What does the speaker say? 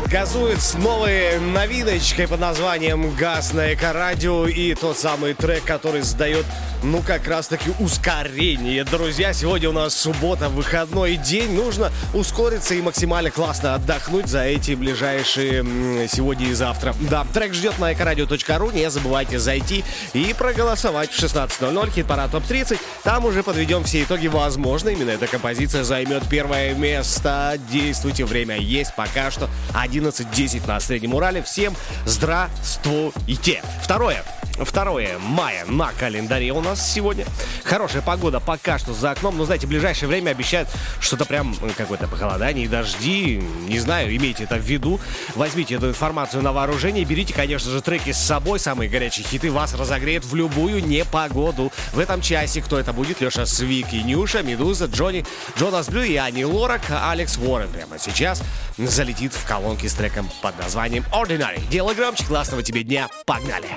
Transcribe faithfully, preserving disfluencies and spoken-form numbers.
газует с новой новиночкой под названием «Газ» на Эко-радио. И тот самый трек, который задает, ну, как раз-таки ускорение. Друзья, сегодня у нас суббота, выходной день. Нужно ускориться и максимально классно отдохнуть за эти ближайшие сегодня и завтра. Да, трек ждет на экорадио точка ру. Не забывайте зайти и проголосовать в шестнадцать ноль ноль. Хит-парад топ тридцать. Там уже подведем все итоги. Возможно, именно эта композиция займет первое место. Действуйте, время есть. Пока что одиннадцать десять на Среднем Урале. Всем здравствуйте. Второе. второе мая на календаре у нас сегодня. Хорошая погода пока что за окном. Но, знаете, в ближайшее время обещают что-то прям какое-то похолодание и дожди. Не знаю, имейте это в виду. Возьмите эту информацию на вооружение. Берите, конечно же, треки с собой. Самые горячие хиты вас разогреют в любую непогоду. В этом часе кто это будет? Леша Свик и Нюша, Медуза, Джонни, Джонас Блю и Ани Лорак. Алекс Уоррен прямо сейчас залетит в колонки с треком под названием Ordinary. Делай громче, классного тебе дня. Погнали!